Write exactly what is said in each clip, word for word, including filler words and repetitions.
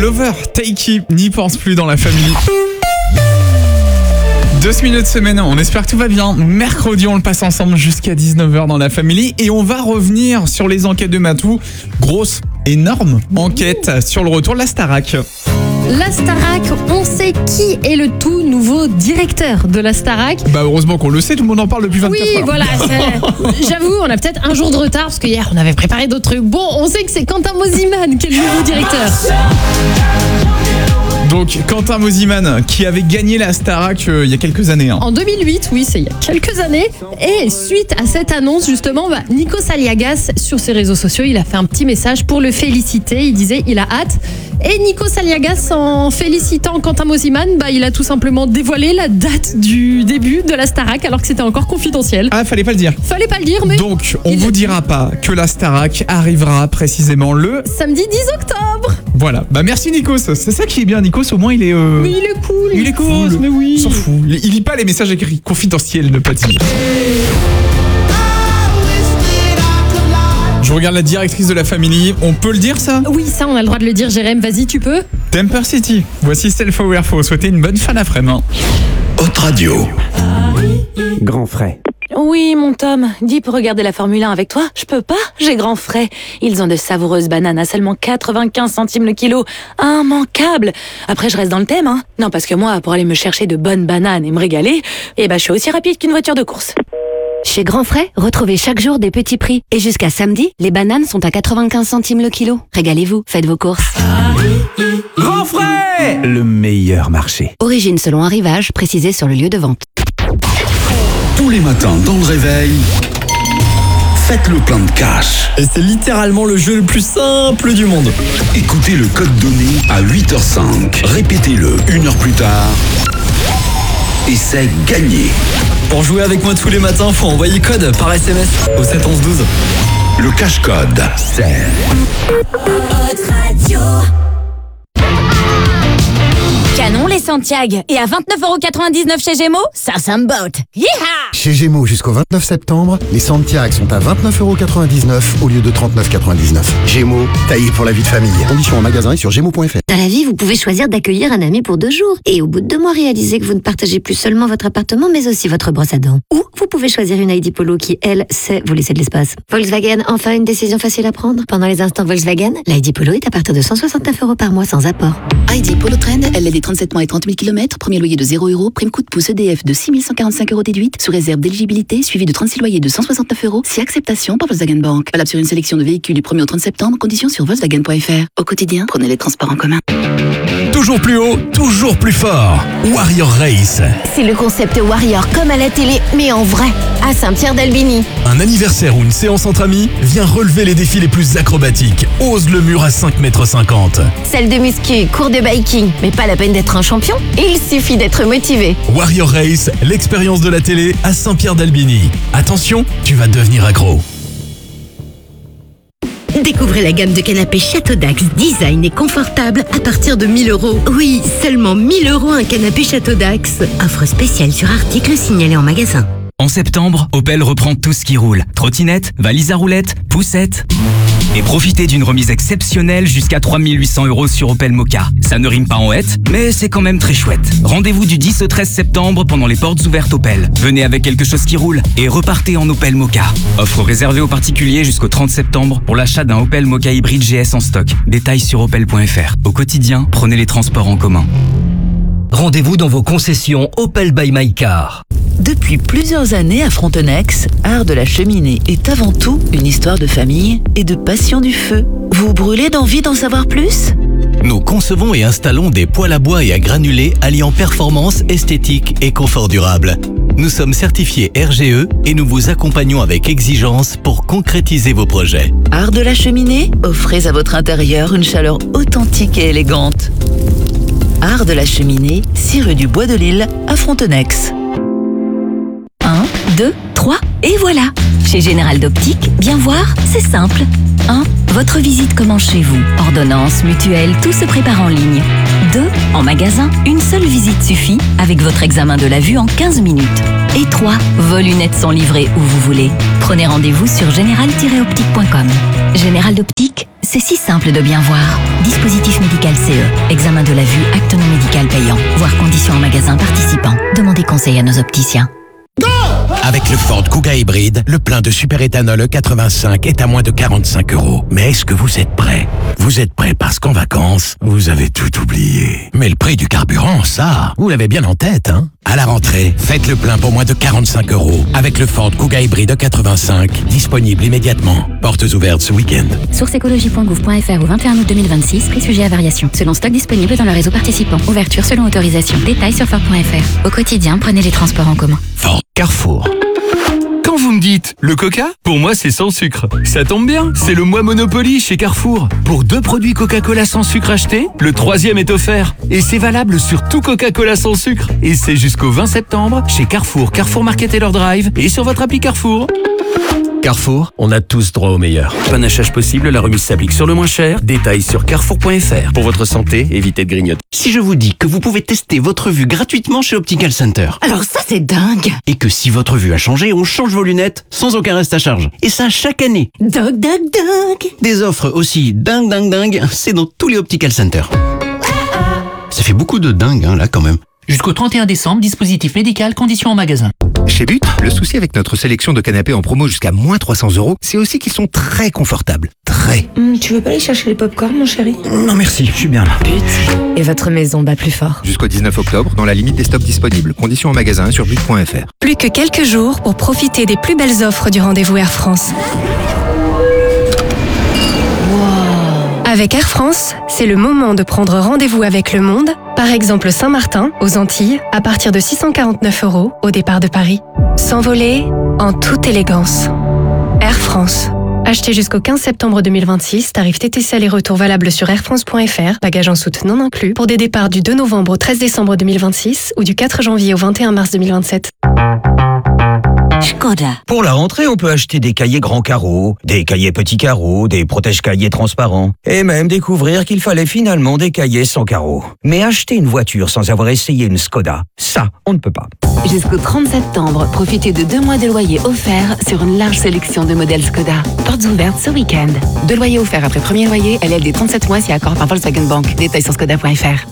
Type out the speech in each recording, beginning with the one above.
Lover, Taiki, n'y pense plus dans la famille. Deux minutes semaine, on espère que tout va bien. Mercredi, on le passe ensemble jusqu'à dix-neuf heures dans la famille et on va revenir sur les enquêtes de Matou. Grosse, énorme enquête sur le retour de la Starac. La Starac, on sait qui est le tout nouveau directeur de la Starac. Bah heureusement qu'on le sait, tout le monde en parle depuis vingt-quatre oui, heures. Oui, voilà. J'avoue, on a peut-être un jour de retard parce que hier, on avait préparé d'autres trucs. Bon, on sait que c'est Quentin Mosimann qui est le nouveau directeur. Donc Quentin Mosimann qui avait gagné la Starac euh, il y a quelques années. Hein. En deux mille huit, oui, c'est il y a quelques années. Et suite à cette annonce, justement, bah, Nikos Aliagas, sur ses réseaux sociaux, il a fait un petit message pour le féliciter. Il disait il a hâte. Et Nikos Aliagas, en félicitant Quentin Mosimann, bah, il a tout simplement dévoilé la date du début de la Starac alors que c'était encore confidentiel. Ah, fallait pas le dire. Fallait pas le dire, mais... Donc, on vous dira pas que la Starac arrivera précisément le... samedi dix octobre. Voilà. Bah merci Nikos. C'est ça qui est bien, Nikos. Au moins, il est... Euh... Mais il est cool. Il, il est cool. Mais oui. Il s'en fout. Il, il lit pas les messages écrits confidentiels de Patty. Je regarde la directrice de la famille. On peut le dire, ça ? Oui, ça, on a le droit de le dire, Jérém. Vas-y, tu peux. Temper City. Voici Self Aware. Faut souhaiter une bonne fin d'après-midi. Haute Radio. Grand frais. Oui, mon Tom, dis pour regarder la Formule un avec toi. Je peux pas, j'ai grand frais. Ils ont de savoureuses bananes à seulement quatre-vingt-quinze centimes le kilo. Immanquable. Après, je reste dans le thème, hein. Non, parce que moi, pour aller me chercher de bonnes bananes et me régaler, eh ben, je suis aussi rapide qu'une voiture de course. Chez Grand Frais, retrouvez chaque jour des petits prix. Et jusqu'à samedi, les bananes sont à quatre-vingt-quinze centimes le kilo. Régalez-vous, faites vos courses. Grand Frais, le meilleur marché. Origine selon arrivage, précisé sur le lieu de vente. Tous les matins dans le réveil, faites le plein de cash. Et c'est littéralement le jeu le plus simple du monde. Écoutez le code donné à huit heures cinq. Répétez-le une heure plus tard. Et c'est gagné. Pour jouer avec moi tous les matins, faut envoyer code par S M S au sept onze douze. Le cash code, c'est... Canon les Santiago. Et à vingt-neuf euros quatre-vingt-dix-neuf chez Gémeaux, ça, ça me botte. Yeeha! Chez Gémeaux, jusqu'au vingt-neuf septembre, les Santiago sont à vingt-neuf euros quatre-vingt-dix-neuf au lieu de trente-neuf euros quatre-vingt-dix-neuf. Gémeaux, taillé pour la vie de famille. Conditions en magasin et sur gémeaux point f r. Dans la vie, vous pouvez choisir d'accueillir un ami pour deux jours. Et au bout de deux mois, réaliser que vous ne partagez plus seulement votre appartement, mais aussi votre brosse à dents. Ou vous pouvez choisir une I D Polo qui, elle, sait vous laisser de l'espace. Volkswagen, enfin une décision facile à prendre. Pendant les instants Volkswagen, l'I D Polo est à partir de cent soixante-neuf euros par mois sans apport. I D Polo Trend, L L D trente-sept mois et trente mille kilomètres, premier loyer de zéro euros, prime coup de pouce E D F de six mille cent quarante-cinq euros déduite, sous réserve d'éligibilité, suivi de trente-six loyers de cent soixante-neuf euros, si acceptation par Volkswagen Bank. Valable sur une sélection de véhicules du premier au trente septembre, conditions sur Volkswagen point f r. Au quotidien, prenez les transports en commun. Toujours plus haut, toujours plus fort. Warrior Race. C'est le concept Warrior comme à la télé, mais en vrai, à Saint-Pierre-d'Albigny. Un anniversaire ou une séance entre amis, viens relever les défis les plus acrobatiques. Ose le mur à cinq mètres cinquante. Salle de muscu, cours de biking, mais pas la peine d'être un champion, il suffit d'être motivé. Warrior Race, l'expérience de la télé à Saint-Pierre-d'Albigny. Attention, tu vas devenir accro. Découvrez la gamme de canapés Château Dax, design et confortable à partir de mille euros. Oui, seulement mille euros un canapé Château Dax. Offre spéciale sur article signalé en magasin. En septembre, Opel reprend tout ce qui roule. Trottinette, valise à roulettes, poussette. Et profitez d'une remise exceptionnelle jusqu'à trois mille huit cents euros sur Opel Mokka. Ça ne rime pas en hête, mais c'est quand même très chouette. Rendez-vous du dix au treize septembre pendant les portes ouvertes Opel. Venez avec quelque chose qui roule et repartez en Opel Mokka. Offre réservée aux particuliers jusqu'au trente septembre pour l'achat d'un Opel Mokka hybride G S en stock. Détails sur opel point f r. Au quotidien, prenez les transports en commun. Rendez-vous dans vos concessions Opel by My Car. Depuis plusieurs années à Frontenex, Art de la cheminée est avant tout une histoire de famille et de passion du feu. Vous brûlez d'envie d'en savoir plus ? Nous concevons et installons des poêles à bois et à granulés alliant performance, esthétique et confort durable. Nous sommes certifiés R G E et nous vous accompagnons avec exigence pour concrétiser vos projets. Art de la cheminée, offrez à votre intérieur une chaleur authentique et élégante. Art de la cheminée, six rue du Bois de Lille à Frontenex. un, deux, trois, et voilà. Chez Général d'Optique, bien voir, c'est simple. un. Votre visite commence chez vous. Ordonnance, mutuelle, tout se prépare en ligne. deux. En magasin, une seule visite suffit avec votre examen de la vue en quinze minutes. Et trois. Vos lunettes sont livrées où vous voulez. Prenez rendez-vous sur général tiret optique point com. Général d'Optique, c'est si simple de bien voir. Dispositif médical C E. Examen de la vue, acte non médical payant. Voir conditions en magasin participant. Demandez conseil à nos opticiens. Avec le Ford Kuga hybride, le plein de superéthanol E quatre-vingt-cinq est à moins de quarante-cinq euros. Mais est-ce que vous êtes prêts? Vous êtes prêts parce qu'en vacances, vous avez tout oublié. Mais le prix du carburant, ça, vous l'avez bien en tête, hein? À la rentrée, faites le plein pour moins de quarante-cinq euros avec le Ford Kuga hybride E quatre-vingt-cinq, disponible immédiatement. Portes ouvertes ce week-end. Source écologie point gouv point f r au vingt et un août deux mille vingt-six, prix sujet à variation. Selon stock disponible dans le réseau participant. Ouverture selon autorisation. Détails sur ford point f r. Au quotidien, prenez les transports en commun. Ford. Carrefour. Quand vous me dites le coca, pour moi c'est sans sucre. Ça tombe bien, c'est le mois Monopoly chez Carrefour. Pour deux produits Coca-Cola sans sucre achetés, le troisième est offert. Et c'est valable sur tout Coca-Cola sans sucre. Et c'est jusqu'au vingt septembre chez Carrefour, Carrefour Market et leur Drive et sur votre appli Carrefour. Carrefour, on a tous droit au meilleur. Panachage possible, la remise s'applique sur le moins cher. Détails sur carrefour point f r. Pour votre santé, évitez de grignoter. Si je vous dis que vous pouvez tester votre vue gratuitement chez Optical Center. Alors ça, c'est dingue. Et que si votre vue a changé, on change vos lunettes sans aucun reste à charge. Et ça chaque année. Dingue, dingue, dingue. Des offres aussi dingue, dingue, dingue, c'est dans tous les Optical Center. Ça fait beaucoup de dingue, hein, là, quand même. Jusqu'au trente et un décembre, dispositif médical, conditions en magasin. Chez But, le souci avec notre sélection de canapés en promo jusqu'à moins trois cents euros, c'est aussi qu'ils sont très confortables. Très. Mmh, tu veux pas aller chercher les pop-corn, mon chéri? Non merci, je suis bien là. But. Et votre maison bat plus fort. Jusqu'au dix-neuf octobre, dans la limite des stocks disponibles. Conditions en magasin sur but point f r. Plus que quelques jours pour profiter des plus belles offres du rendez-vous Air France. Avec Air France, c'est le moment de prendre rendez-vous avec le monde, par exemple Saint-Martin, aux Antilles, à partir de six cent quarante-neuf euros au départ de Paris. S'envoler en toute élégance. Air France. Achetez jusqu'au quinze septembre deux mille vingt-six, tarif T T C aller-retour valable sur air france point f r, bagages en soute non inclus, pour des départs du deux novembre au treize décembre deux mille vingt-six ou du quatre janvier au vingt et un mars deux mille vingt-sept. Skoda. Pour la rentrée, on peut acheter des cahiers grands carreaux, des cahiers petits carreaux, des protège-cahiers transparents, et même découvrir qu'il fallait finalement des cahiers sans carreaux. Mais acheter une voiture sans avoir essayé une Skoda, ça, on ne peut pas. Jusqu'au trente septembre, profitez de deux mois de loyer offerts sur une large sélection de modèles Skoda. Portes ouvertes ce week-end. Deux loyers offerts après premier loyer, L L D trente-sept mois si accord par Volkswagen Bank. Détails sur skoda point f r.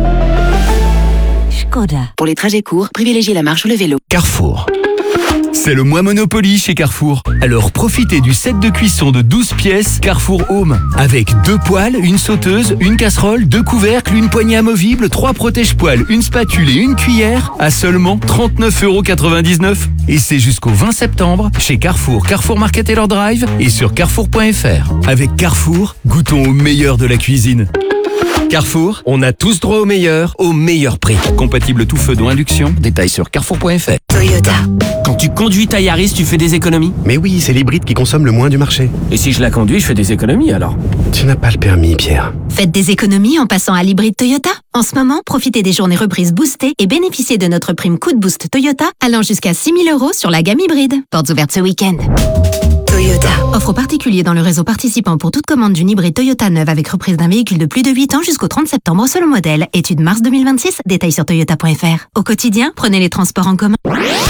Skoda. Pour les trajets courts, privilégiez la marche ou le vélo. Carrefour. C'est le mois Monopoly chez Carrefour. Alors profitez du set de cuisson de douze pièces Carrefour Home. Avec deux poêles, une sauteuse, une casserole, deux couvercles, une poignée amovible, trois protège-poêles, une spatule et une cuillère à seulement trente-neuf euros quatre-vingt-dix-neuf. Et c'est jusqu'au vingt septembre chez Carrefour, Carrefour Market et leur Drive et sur carrefour point f r. Avec Carrefour, goûtons au meilleur de la cuisine. Carrefour, on a tous droit au meilleur, au meilleur prix. Compatible tout feu dont induction, détails sur carrefour point f r. Toyota. Quand tu conduis ta Yaris, tu fais des économies? Mais oui, c'est l'hybride qui consomme le moins du marché. Et si je la conduis, je fais des économies alors? Tu n'as pas le permis, Pierre. Faites des économies en passant à l'hybride Toyota. En ce moment, profitez des journées reprises boostées et bénéficiez de notre prime coup de boost Toyota allant jusqu'à six mille euros sur la gamme hybride. Portes ouvertes ce week-end. Toyota. Offre particulier dans le réseau participant pour toute commande d'une hybride Toyota neuve avec reprise d'un véhicule de plus de huit ans jusqu'au trente septembre selon modèle. Étude mars deux mille vingt-six. Détails sur toyota point f r. Au quotidien, prenez les transports en commun.